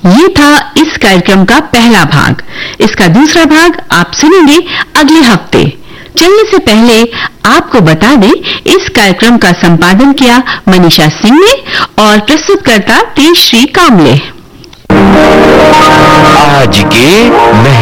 ये था इस कार्यक्रम का पहला भाग। इसका दूसरा भाग आप सुनेंगे अगले हफ्ते। चलने से पहले आपको बता दें, इस कार्यक्रम का संपादन किया मनीषा सिंह ने और प्रस्तुतकर्ता तेजश्री कामले। आज के